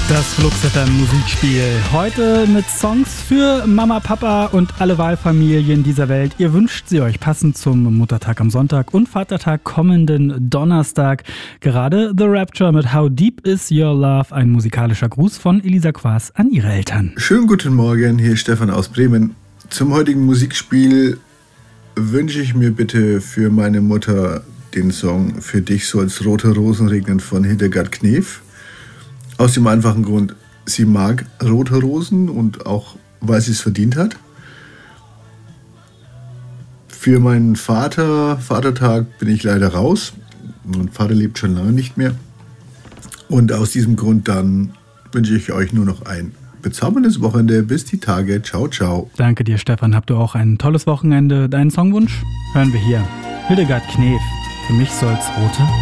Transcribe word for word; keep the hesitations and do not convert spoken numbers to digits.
Das Flux F M Musikspiel. Heute mit Songs für Mama, Papa und alle Wahlfamilien dieser Welt. Ihr wünscht sie euch passend zum Muttertag am Sonntag und Vatertag kommenden Donnerstag. Gerade The Rapture mit How Deep Is Your Love. Ein musikalischer Gruß von Elisa Quas an ihre Eltern. Schönen guten Morgen, hier ist Stefan aus Bremen. Zum heutigen Musikspiel wünsche ich mir bitte für meine Mutter den Song Für dich soll's rote Rosen regnen von Hildegard Knef. Aus dem einfachen Grund, sie mag rote Rosen und auch, weil sie es verdient hat. Für meinen Vater, Vatertag, bin ich leider raus. Mein Vater lebt schon lange nicht mehr. Und aus diesem Grund dann wünsche ich euch nur noch ein bezauberndes Wochenende. Bis die Tage. Ciao, ciao. Danke dir, Stefan. Habt du auch ein tolles Wochenende? Deinen Songwunsch hören wir hier. Hildegard Knef. Für mich soll's rote